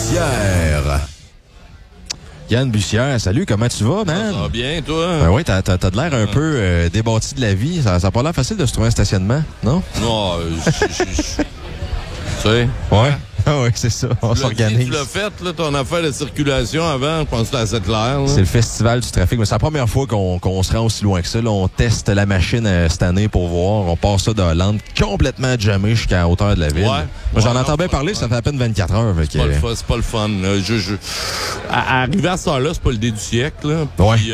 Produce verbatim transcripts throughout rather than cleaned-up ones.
Bussière. Yann Bussière, salut, comment tu vas, man? Ça va bien, toi? Ben oui, t'as, t'as, t'as de l'air un peu euh, débattu de la vie. Ça n'a pas l'air facile de se trouver un stationnement, non? Non, euh, tu sais. Ouais. Ah oui, c'est ça, on Tu s'organise. Tu l'as fait, là, ton affaire de circulation avant, je pense que c'était assez clair. Là. C'est le festival du trafic, mais c'est la première fois qu'on, qu'on se rend aussi loin que ça. Là, on teste la machine euh, cette année pour voir. On passe ça de Hollande complètement jamais jusqu'à hauteur de la ville. Ouais. Moi, ouais, j'en non, entends bien parler, ouais. ça fait à peine vingt-quatre heures. C'est pas, le fun, c'est pas le fun. Là. Je, je... À, à arriver à ce temps-là, c'est pas le dé du siècle. Là. Puis, Ouais.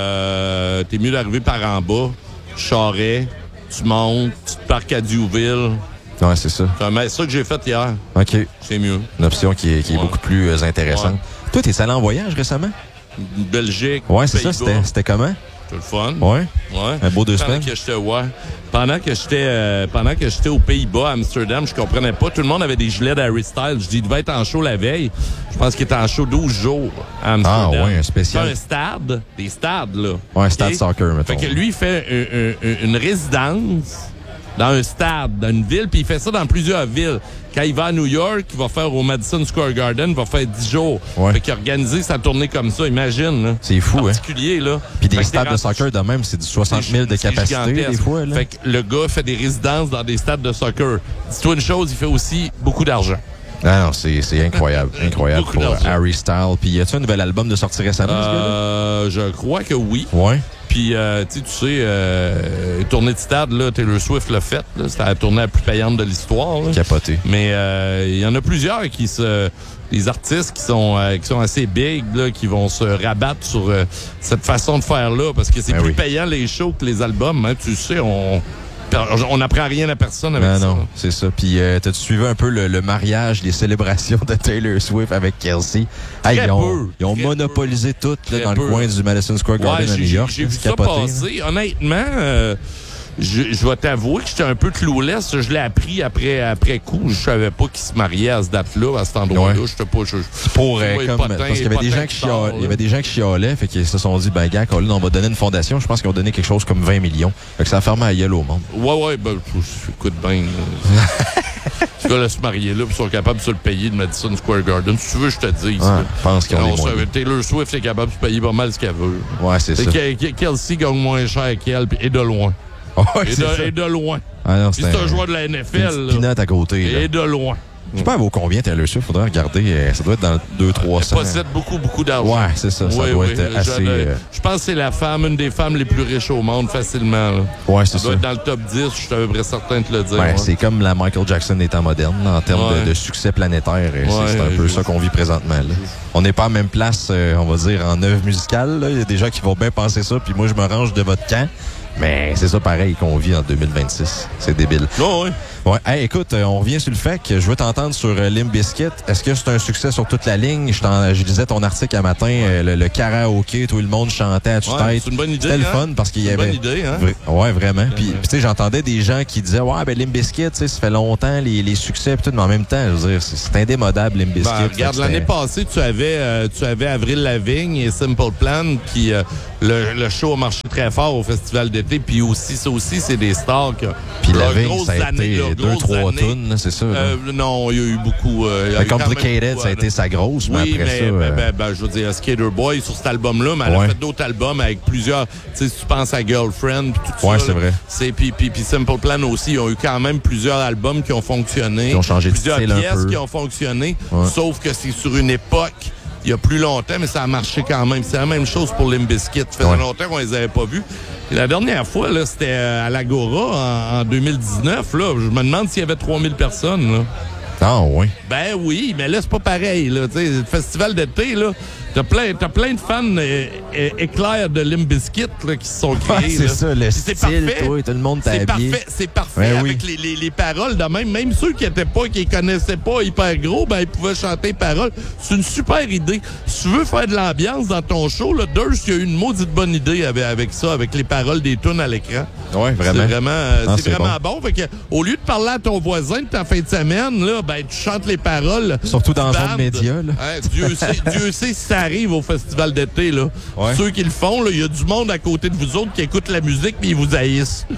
euh, t'es mieux d'arriver par en bas, Charest, tu montes, tu te parques à Diouville. Ouais, c'est ça. C'est ça que j'ai fait hier. OK. C'est mieux. Une option qui est, qui est Ouais. beaucoup plus euh, intéressante. Ouais. Toi, t'es allé en voyage récemment? Belgique, Ouais, c'est ça. Pays-Bas. C'était, c'était comment? C'est le fun. Ouais. Ouais. Un beau deux pendant semaines. que j'étais ouais. Pendant que j'étais euh, pendant que j'étais aux Pays-Bas, à Amsterdam, je comprenais pas. Tout le monde avait des gilets d'Harry Styles. Je dis, il devait être en show la veille. Je pense qu'il était en show douze jours à Amsterdam. Ah ouais, un spécial. C'est un stade, des stades là. Ouais, un stade Okay? soccer, mettons. Fait que lui, il fait un- un- une résidence dans un stade, dans une ville, puis il fait ça dans plusieurs villes. Quand il va à New York, il va faire au Madison Square Garden, il va faire dix jours. Ouais. Fait qu'il a organisé sa tournée comme ça, imagine. Là. C'est fou, hein? Particulier, là. Puis des Fait que stades t'es de rendu- soccer de même, c'est du soixante mille de c'est capacité, gigantesque. des fois. Là. Fait que le gars fait des résidences dans des stades de soccer. Dis-toi une chose, il fait aussi beaucoup d'argent. Ah non, c'est, c'est incroyable. Incroyable Beaucoup pour euh, d'argent. Harry Styles. Puis y a-tu un nouvel album de sortie récemment, ce gars-là? Euh, je crois que oui. Ouais. Puis, euh, tu sais, tu sais, euh, tournée de stade, là, Taylor Swift l'a faite. là. C'était la tournée la plus payante de l'histoire. là. Capoté. Mais euh, il y en a plusieurs qui se... Des artistes qui sont euh, qui sont assez big, là, qui vont se rabattre sur euh, cette façon de faire-là. Parce que c'est Ben plus oui. payant les shows que les albums. Hein, tu sais, on... On n'apprend rien à personne avec Non, ça. non, c'est ça. Puis euh, t'as-tu suivi un peu le, le mariage, les célébrations de Taylor Swift avec Kelsey? Hey, ils ont, peu, ils ont très monopolisé tout là, Très dans peu. le coin du Madison Square Garden Ouais, à j'ai, New York. j'ai là, vu c'est ça capoté, là. passer. Honnêtement, euh, je, je vais t'avouer que j'étais un peu clouless. Je l'ai appris après, après coup. Je savais pas qu'il se mariait à ce date-là, à cet endroit-là. Ouais. J'étais pas... Je, Pour, euh, Ouais, comme, potin- parce qu'il y avait des potin gens qui qui sort, chialaient, il y là. avait des gens qui chialaient, fait qu'ils se sont dit, ben, gars, Colin, on va donner une fondation. Je pense qu'ils ont donné quelque chose comme vingt millions. Fait que ça a fermé à gueule au monde. ouais, ouais, ben, écoute bien. là. Ce gars-là se marier là, puis ils sont capables de se le payer de Madison Square Garden. Si tu veux, je te dis. Ouais, je pense qu'ils ont Non, des ça, moyens. Taylor Swift est capable de se payer pas mal ce qu'elle veut. Ouais, c'est Et ça. Ke- Ke- Kelsey gagne moins cher qu'elle, puis- et de loin. Ouais, Et c'est ça. de, et de loin. Ah non, Puis c'est c'est un joueur de la N F une L. petite là. pinotte à côté. là. Et de loin. Je sais pas, elle vaut combien, Taylor Swift? Faudrait regarder. euh, Ça doit être dans deux trois Elle cents. possède beaucoup, beaucoup d'argent. Ouais, c'est ça. Ça Oui, doit oui, être je- assez... Je, euh, je pense que c'est la femme, une des femmes les plus riches au monde, facilement. Là. Ouais, c'est Ça doit ça. être dans le top dix, je suis à peu près certain de te le dire. Ouais, ouais. c'est comme la Michael Jackson des temps modernes, là, en termes Ouais. de, de succès planétaire. et c'est- Ouais, c'est un peu je- ça qu'on vit présentement. Là. On n'est pas à la même place, euh, on va dire, en œuvre musicale. là. Il y a des gens qui vont bien penser ça, puis moi, je me range de votre camp. Mais c'est ça pareil qu'on vit en deux mille vingt-six. C'est débile. Oh, oui. Ouais. Hey, écoute, euh, on revient sur le fait que je veux t'entendre sur euh, Limp Bizkit. Est-ce que c'est un succès sur toute la ligne? Je, t'en- je lisais ton article un matin, euh, le, le karaoké, tout le monde chantait à tue-tête. Ouais, c'est une bonne idée. C'était le hein? fun parce qu'il y C'est une avait... bonne idée, hein? Vra- Ouais, vraiment. Puis, ouais. puis, tu sais, j'entendais des gens qui disaient, ouais, ben, Limp Bizkit, tu sais, ça fait longtemps, les, les succès, pis tout, mais en même temps, je veux dire, c'est, c'est indémodable, Limp Bizkit. Ben, Fait que regarde, c'était- l'année passée, tu avais, euh, tu avais Avril Lavigne et Simple Plan qui, euh, le, le show a marché très fort au festival d'été. Puis aussi, ça aussi, c'est des stars qui, Puis leurs Lavigne, grosses ça a années, été leurs deux, grosses trois années. tunes, là, c'est ça. là. Euh, non, il y a eu beaucoup. Euh, il y a Ben, eu quand même Complicated, beaucoup, ça a euh, été sa grosse, mais Oui, après mais ça... ben, euh, ben, ben, je veux dire, Skater Boy sur cet album-là, mais elle Ouais. a fait d'autres albums avec plusieurs. Tu sais, si tu penses à Girlfriend, puis tout Ouais, ça. c'est là, vrai. C'est puis puis puis Simple Plan aussi, ils ont eu quand même plusieurs albums qui ont fonctionné, Qui ont changé de plusieurs style un pièces peu. qui ont fonctionné, Ouais. sauf que c'est sur une époque. Il y a plus longtemps, mais ça a marché quand même. C'est la même chose pour Limp Bizkit. Ça faisait Ouais. longtemps qu'on les avait pas vus. Et la dernière fois, là, c'était à l'Agora en, en deux mille dix-neuf. Là. Je me demande s'il y avait trois mille personnes. Là. Ah, oui. Ben oui, mais là, c'est pas pareil. Là. Tu sais, le festival d'été, là, t'as plein, t'as plein de fans euh, euh, éclairs de Limp Bizkit là, qui se sont créés. Ouais, c'est là. ça, le Puis style, c'est parfait. toi, tout le monde t'a C'est habillé. parfait, c'est parfait. Ben avec oui. les, les, les paroles de même. Même ceux qui étaient pas, qui connaissaient pas hyper gros, ben ils pouvaient chanter les paroles. C'est une super idée. Si tu veux faire de l'ambiance dans ton show, là, Durst, il y a eu une maudite bonne idée avec, avec ça, avec les paroles des tunes à l'écran. Ouais, vraiment. C'est vraiment, euh, Ah, c'est c'est vraiment bon. Fait que, au lieu de parler à ton voisin de ta fin de semaine, là, ben, tu chantes les paroles. Surtout dans du le band. média, là. Hein, Dieu, sait, Dieu sait si ça arrive au festival d'été, là, ouais. ceux qui le font, il y a du monde à côté de vous autres qui écoutent la musique mais ils vous haïssent.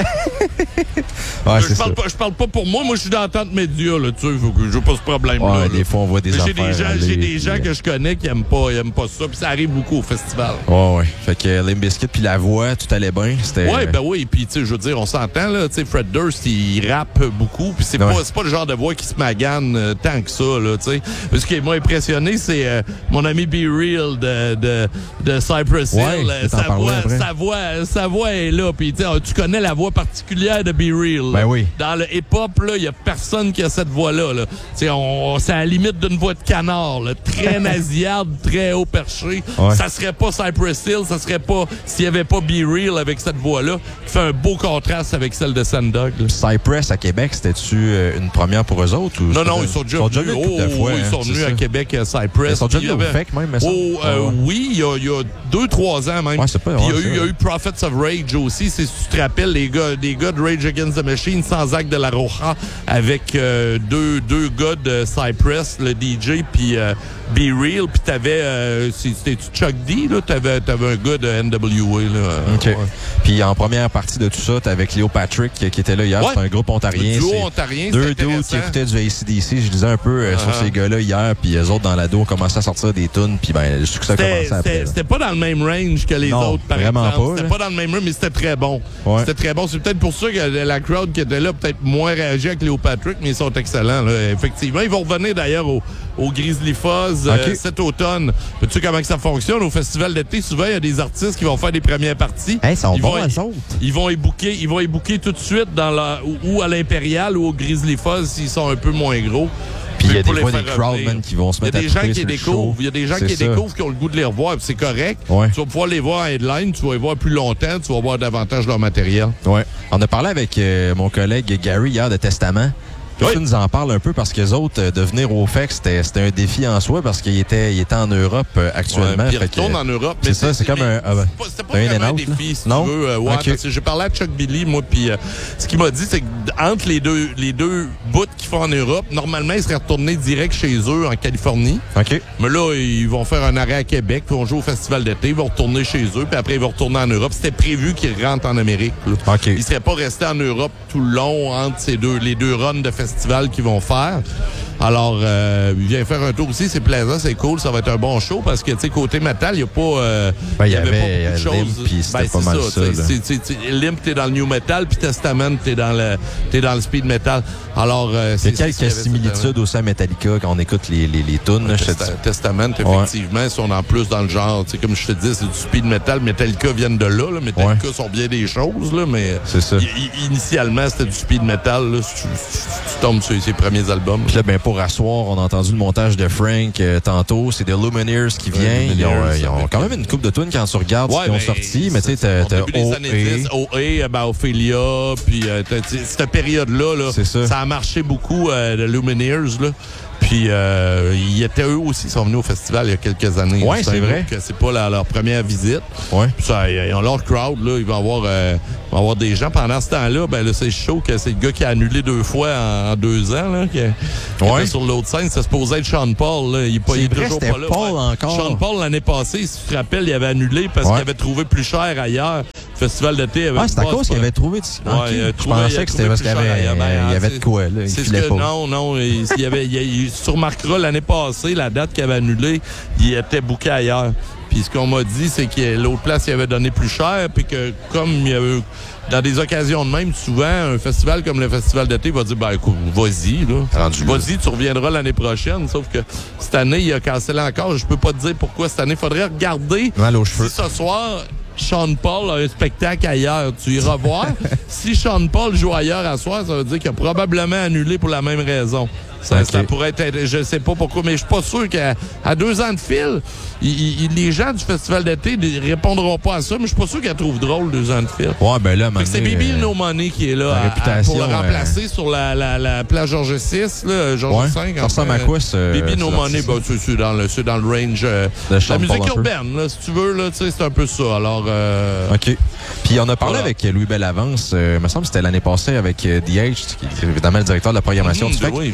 ouais, je, parle pas, je parle pas pour moi. Moi, je suis dans l'entente média, là, tu sais. Je veux pas ce problème-là. Ouais, là. Des fois, on voit des j'ai affaires. Des gens, aller, j'ai des gens puis... que je connais qui aiment pas, ils aiment pas ça. Puis ça arrive beaucoup au festival. Ouais, ouais. Fait que Limp Bizkit puis la voix, tout allait bien. C'était... Ouais, ben oui. Puis, tu sais, je veux dire, on s'entend, là. Tu sais, Fred Durst, il rappe beaucoup. Puis c'est, ouais. pas, c'est pas le genre de voix qui se magane euh, tant que ça, là, tu sais. Ce qui m'a impressionné, c'est euh, mon ami Be Real de, de, de Cypress Hill. Ouais, euh, sa, voix, sa, voix, sa voix est là. Puis, tu sais, tu connais la voix particulière de Be Real. Ben oui. Dans le hip-hop, là, il y a personne qui a cette voix-là. Là. C'est, on, c'est à la limite d'une voix de canard. Là. Très nasillarde, très haut perché. Ouais. Ça serait pas Cypress Hill, ça serait pas s'il y avait pas Be Real avec cette voix-là, qui fait un beau contraste avec celle de Sandog. Cypress à Québec, c'était-tu euh, une première pour eux autres? Ou non, non, ils sont déjà venus. venus. Oh, de fois, ils sont hein, venus à Québec, à Cypress. Ils sont déjà venus avait... au F E C même, mais ça. Oh, euh, ouais. Oui, il y, a, il y a deux, trois ans même. Ouais, c'est pas, Puis ouais, il y, y a eu Prophets of Rage aussi. C'est, si tu te rappelles, les gars, des gars de Rage Against the Machine sans Zach de la Rocha avec euh, deux, deux gars de Cypress, le D J, puis euh, Be Real. Puis t'avais, euh, c'était-tu Chuck D, là? T'avais, t'avais un gars de N W A, là. OK. Ouais. Puis en première partie de tout ça, t'avais Cleo Patrick qui était là hier. Ouais. C'est un groupe ontarien. Un duo ontarien, deux duos qui écoutaient du A C D C. Je lisais un peu euh, uh-huh. sur ces gars-là hier, puis eux autres dans l'ado ont commencé à sortir des tunes, puis ben, le succès a commencé après. C'était, c'était pas dans le même range que les non, autres, par vraiment exemple. Pas, c'était pas dans le même range, mais c'était très bon. Ouais. C'était très bon. C'est peut-être pour ça que la crowd qui était là peut-être moins réagi avec Cleo Patrick, mais ils sont excellents, là, effectivement. Ils vont revenir d'ailleurs au, au Grizzly Fuzz okay. euh, cet automne. Tu sais comment que ça fonctionne? Au festival d'été, souvent, il y a des artistes qui vont faire des premières parties. Hey, sont ils bons, vont, eux autres. Ils vont y booker, ils vont y booker tout de suite dans la, ou, ou à l'Impérial ou au Grizzly Fuzz s'ils sont un peu moins gros. Puis il y a des fois des crowdmen qui vont se mettre à Il y a des gens qui découvrent. Il y a des gens qui ça. découvrent qui ont le goût de les revoir. C'est correct. Ouais. Tu vas pouvoir les voir en headline. Tu vas les voir plus longtemps. Tu vas voir davantage leur matériel. Ouais. On a parlé avec euh, mon collègue Gary hier de Testament. Puis oui. Tu nous en parles un peu parce que les autres, euh, de venir au F E C, c'était, c'était un défi en soi parce qu'il était, il était en Europe euh, actuellement. Ouais, puis il retourne en Europe. C'est ça, c'est comme un... Euh, c'était pas, c'était pas vraiment un défi, si non? tu veux. Euh, ouais, okay. Parce que j'ai parlé à Chuck Billy, moi, puis euh, ce qu'il m'a dit, c'est qu'entre les deux, les deux bouts qu'ils font en Europe, normalement, ils seraient retournés direct chez eux en Californie. OK. Mais là, ils vont faire un arrêt à Québec, puis ils vont jouer au Festival d'été, ils vont retourner chez eux, puis après, ils vont retourner en Europe. C'était prévu qu'ils rentrent en Amérique. Là. OK. Ils seraient pas restés en Europe tout le long entre ces deux, les deux runs de festival qu'ils vont faire. Alors, euh, il vient faire un tour aussi, c'est plaisant, c'est cool, ça va être un bon show parce que, tu sais, côté métal, il n'y a pas... Euh, ben, il y avait, avait pas beaucoup de Limp, choses. puis c'était ben, pas mal ça. ça c'est, c'est, c'est, Limp, t'es dans le new metal, puis Testament, t'es dans le, t'es dans le speed metal. Alors, euh, c'est... Il y a quelques similitudes aussi à Metallica quand on écoute les, les, les tunes. Ouais, Test- Testament, effectivement, ouais. sont en plus dans le genre, tu sais, comme je te dis, c'est du speed metal. Metallica viennent de là, là. Metallica ouais. sont bien des choses, là, mais... C'est ça. Y- initialement, c'était du speed metal, là, si tu, tu tombes sur ses premiers albums. Puis là, ben, pour asseoir, on a entendu le montage de Frank euh, tantôt. C'est des Lumineers qui ouais, vient. Lumineers, ils ont, euh, ils ont quand même une couple de tunes quand tu regardes ouais, ce qu'ils ont sorti. Mais tu sais, t'as, t'as O A. O A, ben, Ophelia, puis euh, cette période-là, là, ça. ça a marché beaucoup, euh, de Lumineers, là. Puis, euh, ils étaient eux aussi, ils sont venus au festival il y a quelques années. Oui, c'est, c'est vrai. Que c'est pas la, leur première visite. Ouais. Puis ça, ils ont leur crowd, là. Ils vont avoir, euh, ils vont avoir des gens. Pendant ce temps-là, ben là, c'est chaud que c'est le gars qui a annulé deux fois en, en deux ans, là, qui, qui ouais. était sur l'autre scène. Ça se posait être Sean Paul, là. Il, c'est il est vrai, toujours pas là. Paul ouais. encore. Sean Paul, l'année passée, si tu te rappelles, il avait annulé parce ouais. qu'il avait trouvé plus cher ailleurs. Le festival d'été avait... Ah, c'est à cause qu'il avait trouvé... Ouais, okay. Je pensais que c'était parce qu'il y avait, ben, il y avait de quoi, là. Il c'est filait ce que, pas. Non, non. Il, il y avait, il, il, tu remarqueras, l'année passée, la date qu'il avait annulée, il était booké ailleurs. Puis ce qu'on m'a dit, c'est que l'autre place, il avait donné plus cher, puis que comme il y avait... Dans des occasions de même, souvent, un festival comme le festival d'été va dire, ben écoute, vas-y, là. Rendu vas-y, là. Tu reviendras l'année prochaine. Sauf que cette année, il a cancellé encore. Je peux pas te dire pourquoi cette année. Il faudrait regarder mal aux cheveux. Si ce soir, Sean Paul a un spectacle ailleurs. Tu iras voir. Si Sean Paul joue ailleurs à soir, ça veut dire qu'il a probablement annulé pour la même raison. Ça, okay. ça pourrait être, je sais pas pourquoi, mais je suis pas sûr qu'à à deux ans de fil, il, il, les gens du festival d'été ne répondront pas à ça, mais je suis pas sûr qu'elle trouve drôle deux ans de fil. Ouais, ben là, c'est Baby euh, No Money qui est là à, à, pour le remplacer euh... sur la, la, la plage Georges six, là, Georges ouais, cinq. Ça ressemble à quoi, ce... Baby No Money, ben, c'est, c'est, dans le, c'est dans le range euh, de la musique urbaine, là, si tu veux, là, c'est un peu ça. Alors, euh, OK. Puis on a parlé voilà. avec Louis Bellavance, euh, il me semble que c'était l'année passée avec euh, D H, qui est évidemment le directeur de la programmation. Mmh, tu fais oui, tu oui.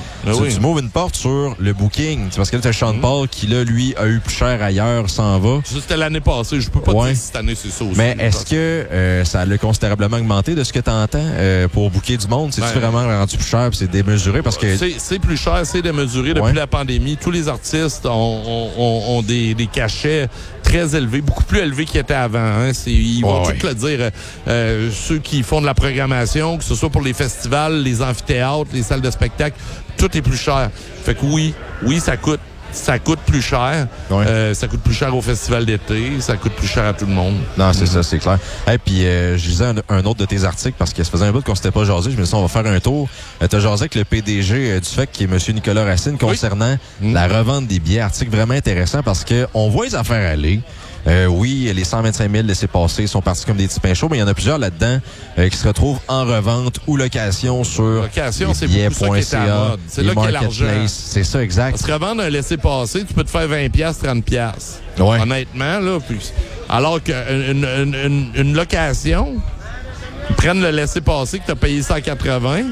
tu, oui. tu m'ouvres une porte sur le booking. C'est parce que là, t'as Sean mm. Paul qui, là, lui, a eu plus cher ailleurs, s'en va. Ça, c'était l'année passée. Je peux pas ouais. te dire si cette année, c'est ça aussi. Mais est-ce que euh, ça a considérablement augmenté de ce que tu entends euh, pour booker du monde? C'est-tu ben, vraiment rendu plus cher et c'est démesuré? Parce que c'est, c'est plus cher, c'est démesuré. Depuis ouais. la pandémie, tous les artistes ont, ont, ont des, des cachets très élevés, beaucoup plus élevés qu'ils étaient avant. Hein. C'est, ils vont ouais, tout ouais. le dire. Euh, ceux qui font de la programmation, que ce soit pour les festivals, les amphithéâtres, les salles de spectacle, tout est plus cher. Fait que oui, oui, ça coûte. Ça coûte plus cher. Ouais. Euh, ça coûte plus cher au festival d'été. Ça coûte plus cher à tout le monde. Non, c'est mm-hmm. ça, c'est clair. Et hey, puis, euh, je lisais un, un autre de tes articles parce que ça faisait un bout qu'on s'était pas jasé. Je me suis dit, on va faire un tour. Euh, tu as jasé avec le P D G euh, du F E C, qui est M. Nicolas Racine, concernant oui. mm. la revente des billets. Article vraiment intéressant parce que on voit les affaires aller. Euh, oui, les cent vingt-cinq mille laissés passer sont partis comme des petits pains chauds, mais il y en a plusieurs là-dedans euh, qui se retrouvent en revente ou location sur location, c'est beaucoup ça qui est à mode. C'est là qu'il y a l'argent. C'est ça, exact. Parce que revendre un laissé-passer, tu peux te faire vingt piastres, trente piastres. Ouais. Honnêtement, là. Puis, alors qu'une une, une, une location, ils prennent le laissé-passer que tu as payé cent quatre-vingts,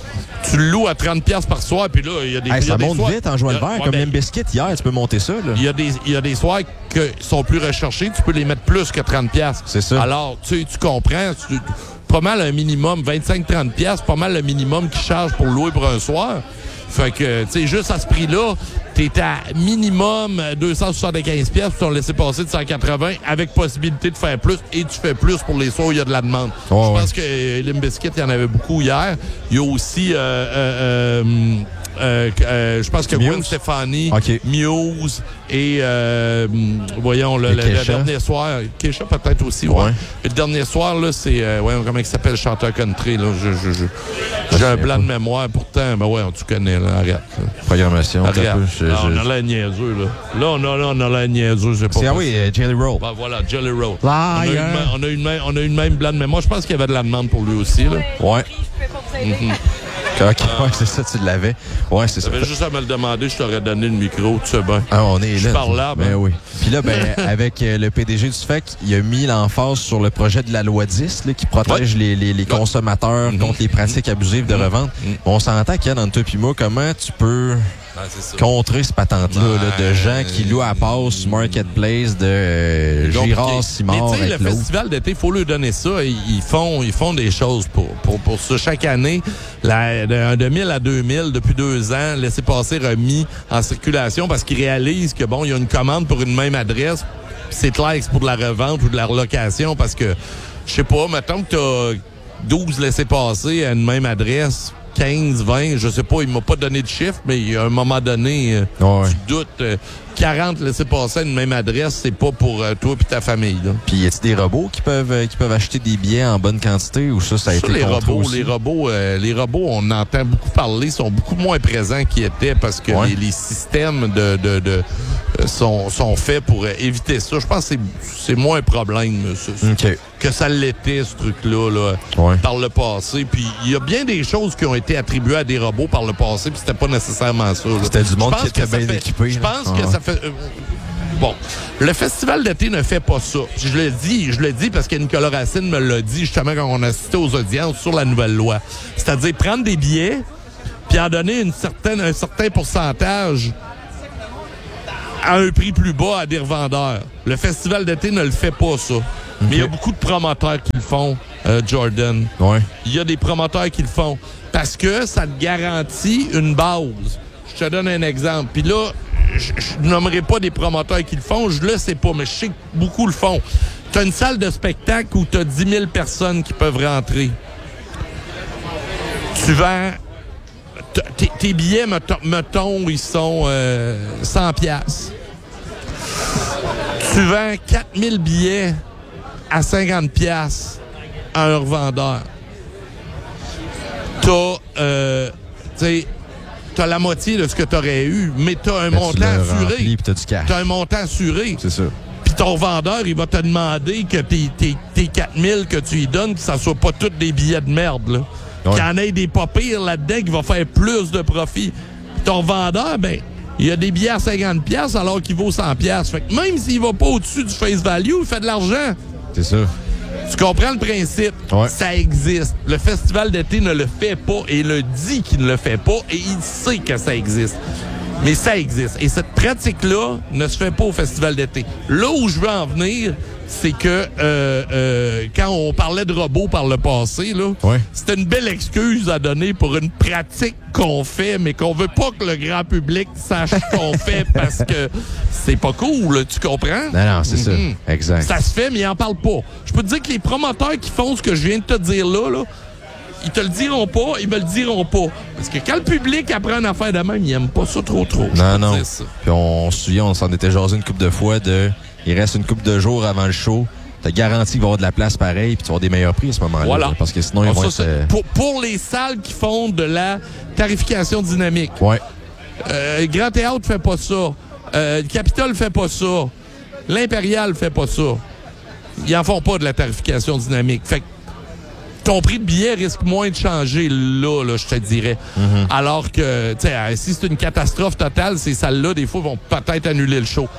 tu le loues à trente piastres par soir, puis là, il y a des... Hey, y a ça des monte soirs, vite en jouant le vert, ouais, comme ben, Limp-Bizkit hier, tu peux monter ça. Il y a des, il y a des soirs qui sont plus recherchés, tu peux les mettre plus que trente piastres. C'est ça. Alors, tu sais, tu comprends, tu, pas mal un minimum, vingt-cinq à trente piastres, pas mal le minimum qu'ils chargent pour louer pour un soir. Fait que, tu sais, juste à ce prix-là, t'es à minimum deux cent soixante-quinze piastres pour t'en laisser passer de cent quatre-vingts avec possibilité de faire plus et tu fais plus pour les soirs où il y a de la demande. Oh, je pense ouais. que Limp Bizkit, il y en avait beaucoup hier. Il y a aussi... Euh, euh, euh, Euh, euh, je pense que Gwen Stefani, okay. Muse et euh, voyons le, le, le dernier soir, Kesha peut-être aussi, ouais. ouais. Le dernier soir là, c'est euh, ouais, comment il s'appelle le chanteur country là, je, je, je, j'ai un blanc de mémoire pourtant, ben ouais, tu connais là, arrête. Là. Programmation. Arrête. Peu, je, là, je, on a l'air niaiseux là. Là on a là on a l'air niaiseux, je sais pas. C'est ah oui, euh, Jelly Roll. Ben, voilà, Jelly Roll. On a, une, on a une même, on a une même blanc de mémoire. Je pense qu'il y avait de la demande pour lui aussi là. Ouais. Mm-hmm. OK, ah. ouais, c'est ça, tu l'avais. Ouais, c'est ça. T'avais juste à me le demander, je t'aurais donné le micro, tu sais bien. Ah, on est là. Je parle là, ben. ben oui. Puis là, ben, avec euh, le P D G du F E C, il a mis l'emphase sur le projet de la loi dix, là, qui protège ouais. les, les, les consommateurs ouais. contre les pratiques abusives de revente. Mm-hmm. On s'entend qu'il y a dans le toi pis moi, comment tu peux... Ben, contrer ce patente-là ben, là, de gens qui louent à passe sur Marketplace de euh, Girard, Simard. Mais tu sais, le l'autre. Festival d'été, il faut leur donner ça. Ils, ils, font, ils font des choses pour, pour, pour ça. Chaque année, la, de, de mille à deux mille, depuis deux ans, laissez passer remis en circulation parce qu'ils réalisent que bon, il y a une commande pour une même adresse. C'est clair que c'est pour de la revente ou de la relocation parce que, je sais pas, mettons que tu as douze laissés passer à une même adresse. quinze, vingt, je sais pas, il m'a pas donné de chiffre, mais à un moment donné, oh ouais. tu doutes. Euh, quarante laisser passer à une même adresse, c'est pas pour euh, toi et ta famille. Là. Puis y a-t-il des robots qui peuvent euh, qui peuvent acheter des billets en bonne quantité ou ça, ça a ça, été les robots, aussi? les robots, euh, les robots, on entend beaucoup parler, sont beaucoup moins présents qu'ils étaient parce que ouais. les, les systèmes de, de, de euh, sont, sont faits pour euh, éviter ça. Je pense que c'est, c'est moins un problème ça, okay. que ça l'était, ce truc-là, là, ouais. par le passé. Puis il y a bien des choses qui ont été attribuées à des robots par le passé, puis c'était pas nécessairement ça. Là. C'était du monde qui était bien fait, équipé. Je pense ah, que ouais. ça fait... Euh, bon, le festival d'été ne fait pas ça. Je le dis, je le dis parce que Nicolas Racine me l'a dit justement quand on assistait aux audiences sur la nouvelle loi. C'est-à-dire prendre des billets puis en donner une certaine, un certain pourcentage à un prix plus bas à des revendeurs. Le festival d'été ne le fait pas, ça. Okay. Mais il y a beaucoup de promoteurs qui le font, euh, Jordan. Ouais. Il y a des promoteurs qui le font parce que ça te garantit une base. Je te donne un exemple. Puis là, je ne nommerai pas des promoteurs qui le font, je le sais pas, mais je sais que beaucoup le font. Tu as une salle de spectacle où tu as dix mille personnes qui peuvent rentrer. Tu vends... T- tes billets, mettons, ils sont euh, cent piastres. Tu vends quatre mille billets à cinquante piastres à un revendeur. T'as, euh, tu sais, t'as la moitié de ce que t'aurais eu, mais t'as un mais montant assuré. Rempli, t'as du cash. T'as un montant assuré. C'est ça. Puis ton vendeur, il va te demander que tes, tes, tes quatre mille que tu lui donnes, que ça soit pas tous des billets de merde, là. Ouais. Qu'il y en ait des pas pires là-dedans qui vont faire plus de profit. Puis ton vendeur, ben, il y a des billets à cinquante piastres alors qu'il vaut cent piastres. Fait que même s'il va pas au-dessus du face value, il fait de l'argent. C'est ça. Tu comprends le principe? Ouais. Ça existe. Le festival d'été ne le fait pas et le dit qu'il ne le fait pas et il sait que ça existe. Mais ça existe. Et cette pratique-là ne se fait pas au festival d'été. Là où je veux en venir, c'est que euh, euh, quand on parlait de robots par le passé, là, ouais. c'était une belle excuse à donner pour une pratique qu'on fait, mais qu'on veut pas que le grand public sache qu'on fait parce que c'est pas cool, tu comprends? Non, non, c'est mm-hmm. ça. Exact. Ça se fait, mais ils en parlent pas. Je peux te dire que les promoteurs qui font ce que je viens de te dire là, là, ils te le diront pas, ils me le diront pas. Parce que quand le public apprend une affaire de même, il aime pas ça trop trop. Non, non. Puis on, on se souvient, on s'en était jasé une couple de fois de... Il reste une couple de jours avant le show. T'as garanti qu'il va y avoir de la place pareil puis tu vas avoir des meilleurs prix à ce moment-là. Voilà. Là, parce que sinon, ils vont ça, être... Pour, pour les salles qui font de la tarification dynamique. Ouais. Euh, Grand Théâtre fait pas ça. Euh, le Capitole fait pas ça. L'Impérial fait pas ça. Ils en font pas de la tarification dynamique. Fait que ton prix de billet risque moins de changer là, là je te dirais. Mm-hmm. Alors que, tu sais, si c'est une catastrophe totale, ces salles-là, des fois, vont peut-être annuler le show.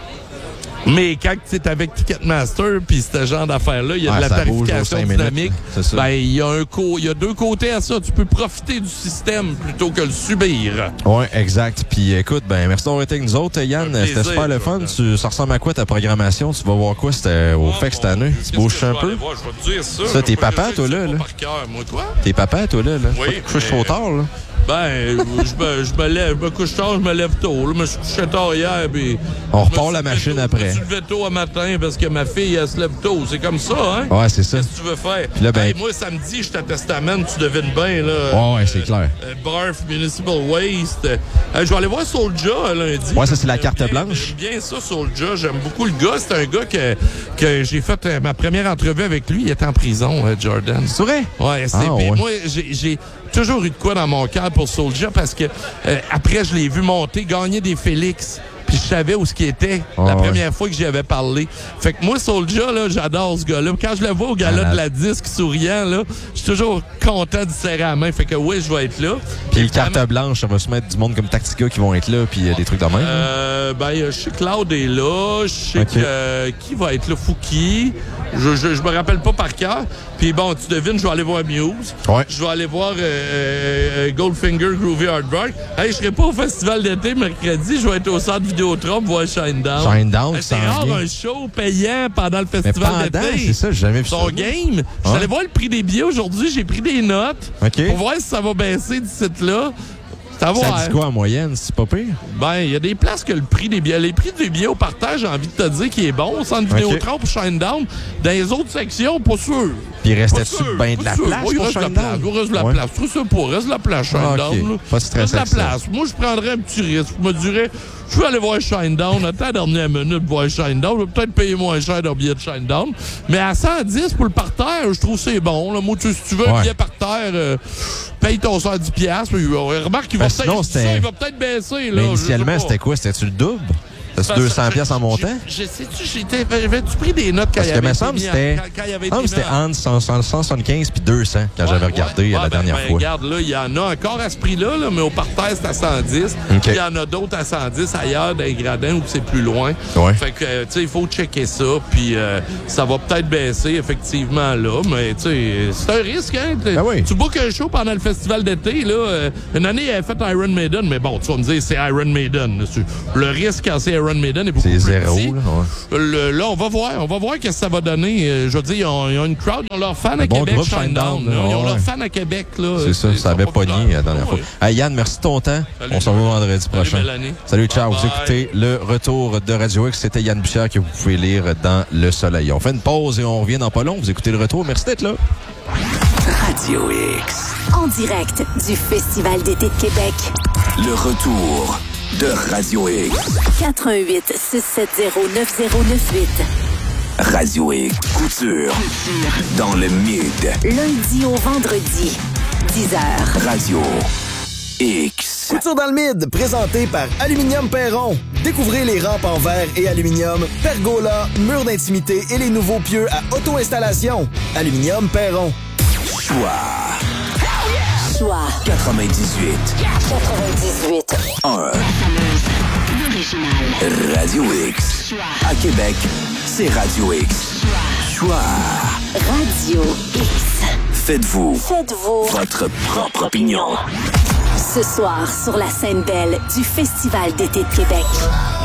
Mais quand tu es avec Ticketmaster puis ce genre d'affaires-là, il y a ouais, de la tarification dynamique. Ben, il y a un co- il y a deux côtés à ça. Tu peux profiter du système plutôt que le subir. Oui, exact. Puis écoute, ben merci d'avoir été avec nous autres, Yann. C'était super le fun. Tu, ça ressemble à quoi ta programmation? Tu vas voir quoi? C'était au F E C cette année? Tu bouges un peu? Voir, je vais te dire ça. Ça, t'es papa, toi, là? là? Par cœur. Moi, quoi? T'es papa, toi, là? là? Oui. Je couche trop tard, là. Ben, je me, je me lève, je me couche tard, je me lève tôt. Là, je me suis couché tard hier, puis... On repart la machine tôt, après. Je me suis levé tôt un matin parce que ma fille, elle se lève tôt. C'est comme ça, hein? Ouais, c'est ça. Qu'est-ce que tu veux faire? Puis là, ben... Hey, moi, samedi, j'étais à Testament, tu devines bien, là. Ouais, ouais, c'est clair. Euh, Barf, Municipal Waste. Euh, je vais aller voir Soulja lundi. Ouais, ça, c'est la carte bien, blanche. J'aime bien ça, Soulja. J'aime beaucoup le gars. C'est un gars que, que j'ai fait euh, ma première entrevue avec lui. Il était en prison, euh, Jordan. C'est vrai? Ouais, c'est ah, ouais. Moi, j'ai... j'ai toujours eu de quoi dans mon cœur pour Soulja parce que euh, après, je l'ai vu monter, gagner des Félix. Puis je savais où ce qui était oh, la ouais. première fois que j'y avais parlé. Fait que moi, Soulja, là, j'adore ce gars-là. Quand je le vois au gala ah, de la disque souriant, là, je suis toujours content de serrer la main. Fait que oui, je vais être là. Puis le carte blanche, ça va se mettre du monde comme Tactica qui vont être là, puis euh, des trucs de même. Euh, ben, je sais que Claude est là. Je sais okay. que euh, qui va être là? Fouki. Je, je, je me rappelle pas par cœur. Puis bon, tu devines, je vais aller voir Muse. Ouais. Je vais aller voir euh, euh, Goldfinger Groovy Hard Rock. Hey, je serai pas au festival d'été mercredi. Je vais être au centre Vidéotron voir Shinedown. Shinedown, hey, c'est rare un show payant pendant le festival d'été. C'est ça, j'ai jamais vu Son ça. game. Ouais. Je suis allé voir le prix des billets aujourd'hui. J'ai pris des notes okay. pour voir si ça va baisser d'ici là. Ça, ça dit quoi en moyenne? C'est pas pire? Ben, il y a des places que le prix des billets. Les prix des billets au partage, j'ai envie de te dire qu'il est bon. Au centre okay. Vidéotron pour Shinedown. Dans les autres sections, pas sûr. Puis restait-tu bien de la sûr. place? Oui, il reste de la place. Il reste de la ouais. place. Tout ça pour reste de la place, Shinedown. Ah, okay. Pas stressé. Reste de la place. Moi, je prendrais un petit risque. Je me dirais, je vais aller voir Shinedown. Attends la dernière minute pour voir Shinedown. Je vais peut-être payer moins cher d'un billet de Shinedown. Mais à cent dix pour le parterre, je trouve que c'est bon. Là. Moi, tu, si tu veux ouais. un billet parterre, euh, paye ton cent dix piastres. Remarque qu'il va, ben, peut-être, ça, il va peut-être baisser. Là, mais initialement, c'était quoi? C'était-tu le double? C'était deux cents piastres en montant? Je, je sais-tu, j'étais, j'avais-tu pris des notes quand il y avait Parce que me semble c'était, quand, quand il y avait semble c'était entre cent soixante-quinze puis deux cents quand ouais, j'avais regardé ouais, la ouais, dernière ben, fois. Regarde, là, il y en a encore à ce prix-là, là, mais au parterre, c'est à cent dix. Okay. Il y en a d'autres à cent dix ailleurs, dans les gradins, où c'est plus loin. Ouais. Fait que, tu sais, il faut checker ça, puis euh, ça va peut-être baisser, effectivement, là, mais tu sais, c'est un risque, hein? Ben oui. Tu bookes un show pendant le festival d'été, là. Euh, une année, il avait fait Iron Maiden, mais bon, tu vas me dire, c'est Iron Maiden. Le risque quand c'est Iron Maiden est beaucoup plus zéro, petit. Là, ouais. Le, là, on va voir. On va voir qu'est-ce que ça va donner. Euh, je veux dire, ils ont, ils ont une crowd. Ils ont leurs fans à bon Québec, Shinedown. Ils ont ouais. leurs fans à Québec. Là. C'est ça, ça avait pogné la dernière fois. Ouais. Hey, Yann, merci de ton temps. Salut, on se revoit vendredi Salut, prochain. Mélanie. Salut, ciao. Bye Vous bye. écoutez le retour de Radio X. C'était Yann Bussière que vous pouvez lire dans Le Soleil. On fait une pause et on revient dans pas long. Vous écoutez le retour. Merci d'être là. Radio X. En direct du Festival d'été de Québec. Le retour de Radio X. quatre un huit, six sept zéro, neuf zéro neuf huit. Radio X. Couture. Dans le mid. Lundi au vendredi. dix heures. Radio X. Couture dans le mid, présenté par Aluminium Perron. Découvrez les rampes en verre et aluminium, pergola, murs d'intimité et les nouveaux pieux à auto-installation. Aluminium Perron. Choix. Choix. quatre-vingt-dix-huit. quatre-vingt-dix-huit. un. Radio X. À Québec, c'est Radio X. Choix. Radio X. Faites-vous Faites-vous votre propre opinion. ce soir sur la scène belle du Festival d'été de Québec.